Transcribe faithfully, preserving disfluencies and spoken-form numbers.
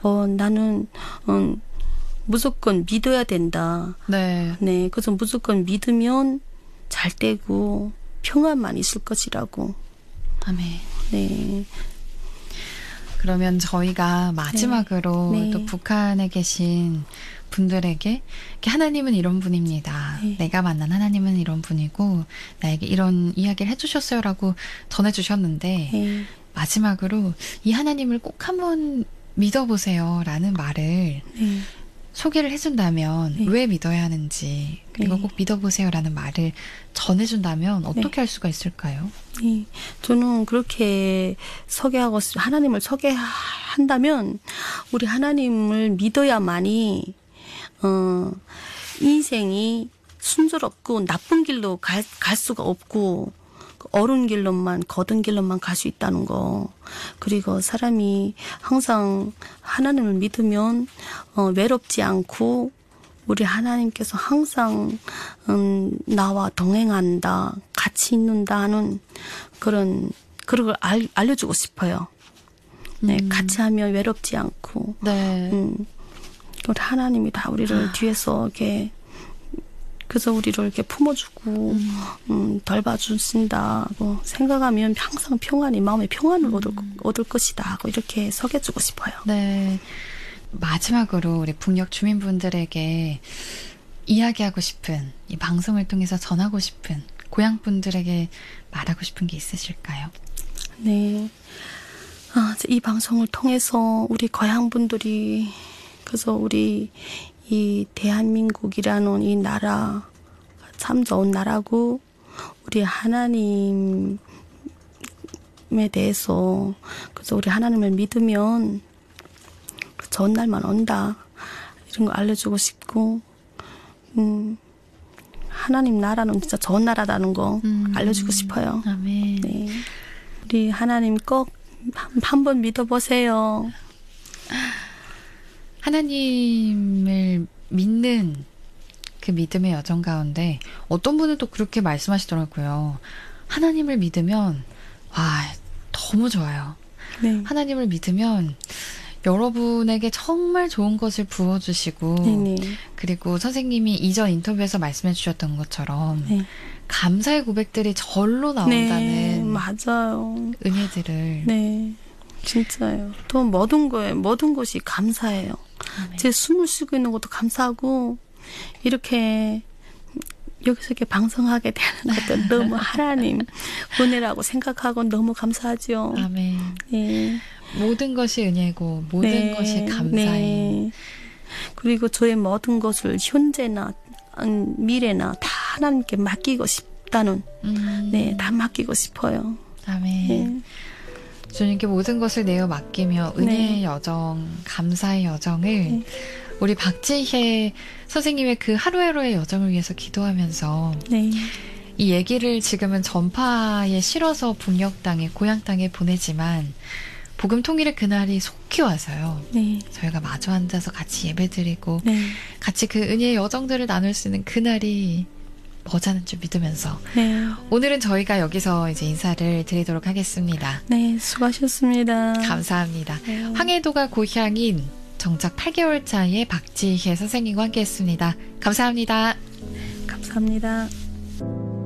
어, 나는 음, 무조건 믿어야 된다. 네. 네, 그래서 무조건 믿으면 잘 되고 평안만 있을 것이라고. 아멘. 네. 그러면 저희가 마지막으로 네. 또 북한에 계신 분들에게 하나님은 이런 분입니다. 네. 내가 만난 하나님은 이런 분이고 나에게 이런 이야기를 해주셨어요라고 전해주셨는데 네. 마지막으로 이 하나님을 꼭 한번 믿어보세요라는 말을 네. 소개를 해준다면 네. 왜 믿어야 하는지 그리고 네. 꼭 믿어보세요라는 말을 전해준다면 어떻게 네. 할 수가 있을까요? 네. 저는 그렇게 소개하고 싶- 하나님을 소개한다면 우리 하나님을 믿어야만이 어, 인생이 순조롭고 나쁜 길로 갈, 갈 수가 없고 옳은 길로만 거든 길로만 갈 수 있다는 거. 그리고 사람이 항상 하나님을 믿으면 어, 외롭지 않고 우리 하나님께서 항상 음, 나와 동행한다, 같이 있는다 하는 그런 그런 걸 알, 알려주고 싶어요. 네, 음. 같이 하면 외롭지 않고. 네. 음, 우리 하나님이 다 우리를 아. 뒤에서 이렇게 그래서 우리를 이렇게 품어주고 음. 음, 덜봐주신다고 생각하면 항상 평안이 마음의 평안을 음. 얻을, 얻을 것이다 하고 이렇게 소개해주고 싶어요. 네. 마지막으로 우리 북녘 주민분들에게 이야기하고 싶은 이 방송을 통해서 전하고 싶은 고향 분들에게 말하고 싶은 게 있으실까요? 네. 아, 이 방송을 통해서 우리 고향 분들이 그래서 우리 이 대한민국이라는 이 나라 참 좋은 나라고 우리 하나님에 대해서 그래서 우리 하나님을 믿으면 좋은 날만 온다 이런 거 알려주고 싶고 음, 하나님 나라는 진짜 좋은 나라라는 거 음. 알려주고 싶어요. 아멘. 네. 우리 하나님 꼭 한번 믿어보세요. 하나님을 믿는 그 믿음의 여정 가운데 어떤 분은 또 그렇게 말씀하시더라고요. 하나님을 믿으면 와 너무 좋아요. 네. 하나님을 믿으면 여러분에게 정말 좋은 것을 부어주시고 네네. 그리고 선생님이 이전 인터뷰에서 말씀해 주셨던 것처럼 네. 감사의 고백들이 절로 나온다는 네, 맞아요. 은혜들을 네, 진짜요. 또 모든 거에 모든 것이 감사해요. 아멘. 제 숨을 쉬고 있는 것도 감사하고 이렇게 여기서 이렇게 방송하게 되는 것도 너무 하나님 은혜라고 생각하고 너무 감사하죠. 아멘. 네. 모든 것이 은혜고 모든 네, 것이 감사인 네. 그리고 저의 모든 것을 현재나 음, 미래나 다 하나님께 맡기고 싶다는 음. 네, 다 맡기고 싶어요. 아멘. 네. 주님께 모든 것을 내어 맡기며 은혜의 네. 여정, 감사의 여정을 네. 우리 박지혜 선생님의 그 하루하루의 여정을 위해서 기도하면서 네. 이 얘기를 지금은 전파에 실어서 북녘 땅에 고향 땅에 보내지만 복음 통일의 그날이 속히 와서요. 네. 저희가 마주 앉아서 같이 예배드리고 네. 같이 그 은혜의 여정들을 나눌 수 있는 그날이 머지않은 줄 믿으면서 네. 오늘은 저희가 여기서 이제 인사를 드리도록 하겠습니다. 네, 수고하셨습니다. 감사합니다. 네. 황해도가 고향인 정작 팔 개월 차의 박지혜 선생님과 함께했습니다. 감사합니다. 감사합니다.